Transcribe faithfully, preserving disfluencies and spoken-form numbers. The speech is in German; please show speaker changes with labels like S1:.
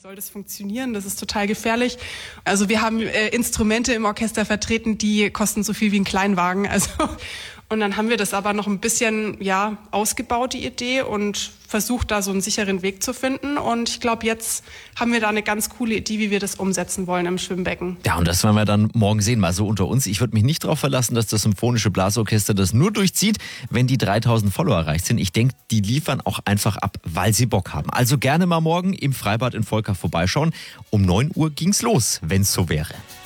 S1: soll das funktionieren? Das ist total gefährlich. Also wir haben äh, Instrumente im Orchester vertreten, die kosten so viel wie ein Kleinwagen. Also und dann haben wir das aber noch ein bisschen ja ausgebaut, die Idee, und versucht da so einen sicheren Weg zu finden. Und ich glaube, jetzt haben wir da eine ganz coole Idee, wie wir das umsetzen wollen im Schwimmbecken.
S2: Ja, und das werden wir dann morgen sehen, mal so unter uns. Ich würde mich nicht darauf verlassen, dass das Symphonische Blasorchester das nur durchzieht, wenn die dreitausend Follower erreicht sind. Ich denke, die liefern auch einfach ab, weil sie Bock haben. Also gerne mal morgen im Freibad in Volkach vorbeischauen. Um neun Uhr ging's los, wenn's so wäre.